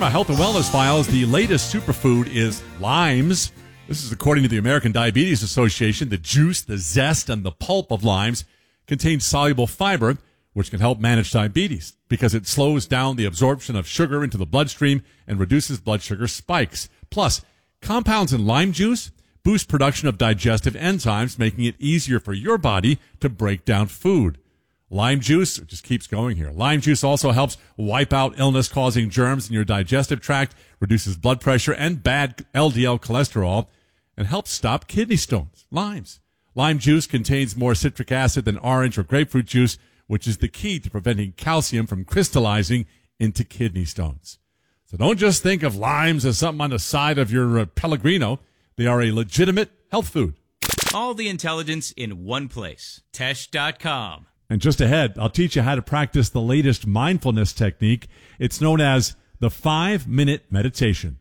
Pharma Health and Wellness Files, the latest superfood is limes. This is according to the American Diabetes Association. The juice, the zest, and the pulp of limes contains soluble fiber, which can help manage diabetes because it slows down the absorption of sugar into the bloodstream and reduces blood sugar spikes. Plus, compounds in lime juice boost production of digestive enzymes, making it easier for your body to break down food. Lime juice, it just keeps going here. Lime juice also helps wipe out illness-causing germs in your digestive tract, reduces blood pressure and bad LDL cholesterol, and helps stop kidney stones. Lime juice contains more citric acid than orange or grapefruit juice, which is the key to preventing calcium from crystallizing into kidney stones. So don't just think of limes as something on the side of your Pellegrino. They are a legitimate health food. All the intelligence in one place. Tesh.com. And just ahead, I'll teach you how to practice the latest mindfulness technique. It's known as the 5-minute meditation.